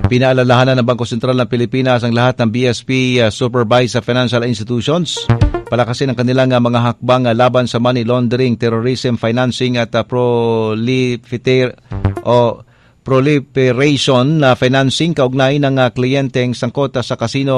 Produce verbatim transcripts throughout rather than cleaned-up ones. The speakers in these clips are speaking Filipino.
Pinaalalahanan ng Bangko Sentral ng Pilipinas ang lahat ng B S P uh, supervised sa financial institutions palakasin ang kanilang uh, mga hakbang uh, laban sa money laundering, terrorism, financing at uh, prolifer o proliferation na uh, financing kaugnay ng uh, kliyenteng sangkot uh, sa kasino.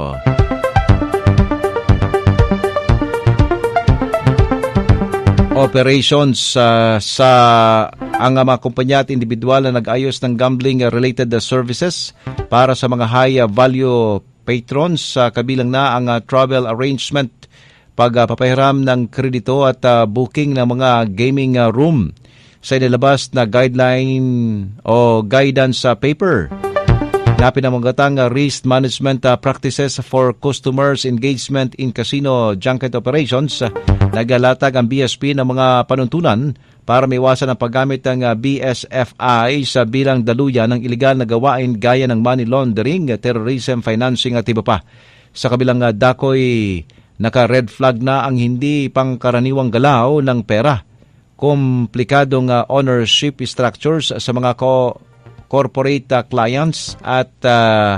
Operations uh, sa ang uh, mga kumpanya at individual na nag-ayos ng gambling-related uh, services para sa mga high-value uh, patrons sa uh, kabilang na ang uh, travel arrangement, pagpapahiram uh, ng kredito at uh, booking ng mga gaming uh, room sa inilabas na guideline o guidance sa uh, paper na pinamagatang uh, risk management uh, practices for customers engagement in casino junket operations. Uh, nagalatag ang B S P ng mga panuntunan para maiwasan ang paggamit ng uh, B S F I sa bilang daluyan ng ilegal na gawain gaya ng money laundering, terrorism, financing at iba pa. Sa kabilang uh, dakoy, naka-red flag na ang hindi pangkaraniwang galaw ng pera, komplikadong uh, ownership structures sa mga ko corporate uh, clients at uh,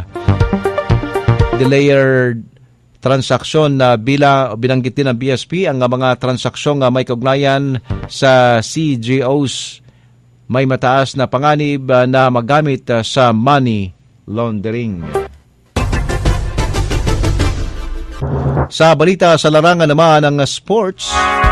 delayed transaksyon na uh, bila binanggit din ng B S P ang uh, mga transaksyong uh, may kaugnayan sa C G Os may mataas na panganib uh, na magamit uh, sa money laundering. Sa balita sa larangan naman ng sports,